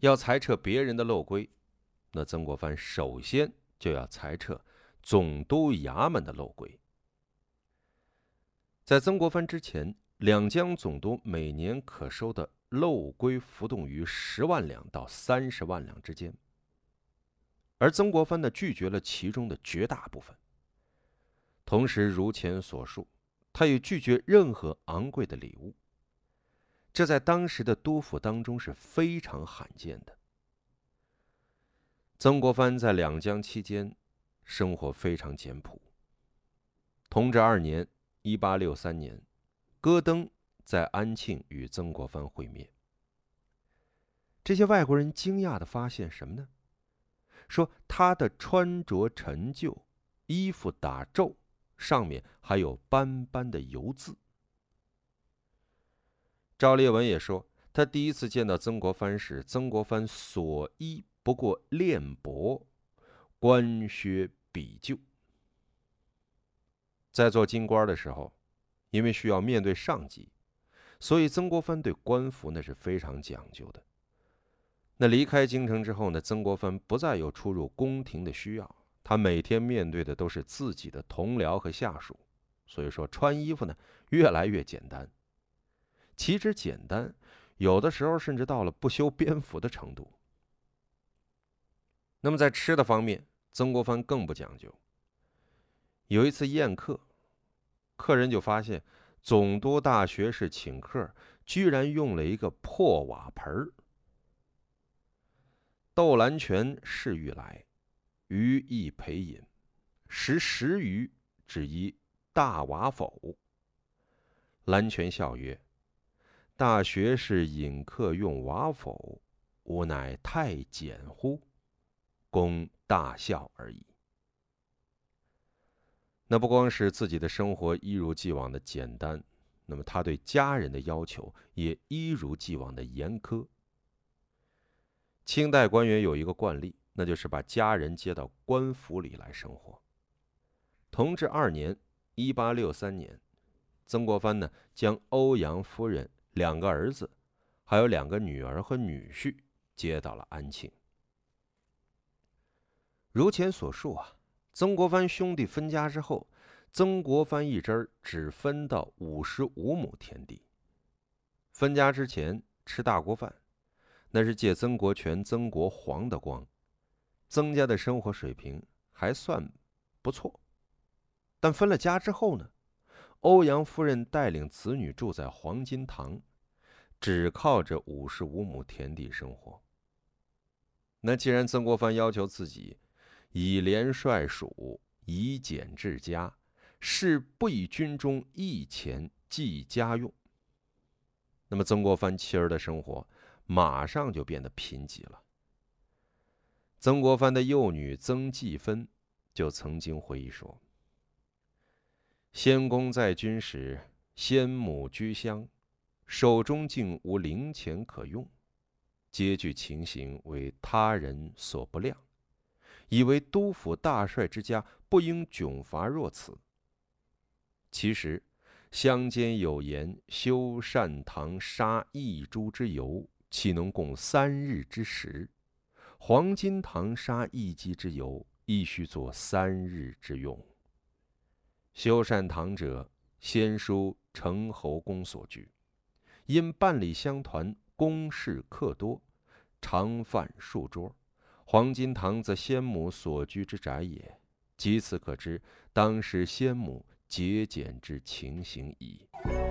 要裁撤别人的漏规，那曾国藩首先就要裁撤总督衙门的漏规。在曾国藩之前，两江总督每年可收的漏规浮动于10万两到30万两之间，而曾国藩呢拒绝了其中的绝大部分。同时，如前所述，他也拒绝任何昂贵的礼物，这在当时的督府当中是非常罕见的。曾国藩在两江期间生活非常简朴。同治2年1863年，戈登在安庆与曾国藩会面。这些外国人惊讶地发现什么呢？说他的穿着陈旧，衣服打皱，上面还有斑斑的油渍。赵烈文也说，他第一次见到曾国藩时，曾国藩所衣不过练帛，官靴比旧。在做京官的时候，因为需要面对上级，所以曾国藩对官服那是非常讲究的。那离开京城之后呢，曾国藩不再有出入宫廷的需要，他每天面对的都是自己的同僚和下属，所以说穿衣服呢越来越简单。岂止简单，有的时候甚至到了不修边幅的程度。那么在吃的方面，曾国藩更不讲究。有一次宴客，客人就发现总督大学士请客居然用了一个破瓦盆。窦兰泉侍御来，余亦陪饮，食余，只宜大瓦否。兰泉笑曰：大学士饮客用瓦否，吾乃太简乎？公大笑而已。那不光是自己的生活一如既往的简单，那么他对家人的要求也一如既往的严苛。清代官员有一个惯例，那就是把家人接到官府里来生活。同治2年1863年，曾国藩呢将欧阳夫人、2个儿子，还有2个女儿和女婿接到了安庆。如前所述啊，曾国藩兄弟分家之后，曾国藩一支只分到55亩田地。分家之前吃大锅饭，那是借曾国荃、曾国煌的光，曾家的生活水平还算不错。但分了家之后呢，欧阳夫人带领子女住在黄金堂，只靠着55亩田地生活。那既然曾国藩要求自己以廉率属，以俭治家，是不以军中一钱计家用，那么曾国藩妻儿的生活马上就变得贫瘠了。曾国藩的幼女曾纪芬就曾经回忆说，先公在军时，先母居乡，手中竟无零钱可用，皆据情形为他人所不谅，以为督府大帅之家不应窘乏若此。其实乡间有言，修善堂杀1株之油，岂能供3日之食？黄金堂杀1鸡之油，亦须作3日之用。修善堂者，先书成侯公所居，因办理乡团，公事客多，常饭数桌。黄金堂则先母所居之宅也，即此可知当时先母节俭之情形矣。